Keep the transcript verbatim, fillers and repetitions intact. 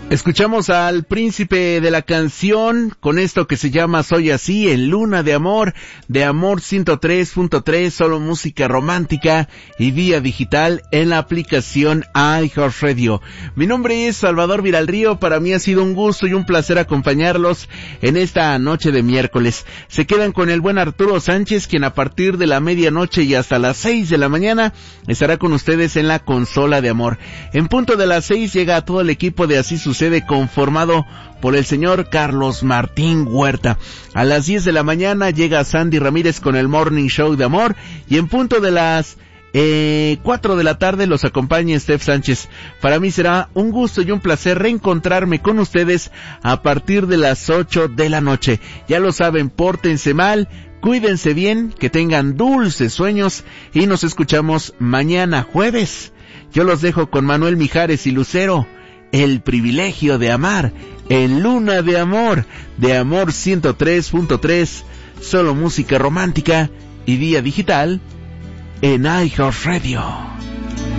Escuchamos al príncipe de la canción con esto que se llama Soy Así en Luna de Amor, de Amor ciento tres punto tres, solo música romántica y vía digital en la aplicación iHeartRadio. Mi nombre es Salvador Viralrío, para mí ha sido un gusto y un placer acompañarlos en esta noche de miércoles. Se quedan con el buen Arturo Sánchez, quien a partir de la medianoche y hasta las seis de la mañana estará con ustedes en la consola de amor. En punto de las seis llega todo el equipo de Así Sucede, conformado por el señor Carlos Martín Huerta. A las diez de la mañana llega Sandy Ramírez con el Morning Show de Amor, y en punto de las eh, cuatro de la tarde los acompaña Steph Sánchez. Para mí será un gusto y un placer reencontrarme con ustedes a partir de las ocho de la noche. Ya lo saben, pórtense mal, cuídense bien, que tengan dulces sueños y nos escuchamos mañana jueves. Yo los dejo con Manuel Mijares y Lucero, El privilegio de amar, en Luna de Amor, de Amor ciento tres punto tres, solo música romántica y vía digital en iHeartRadio.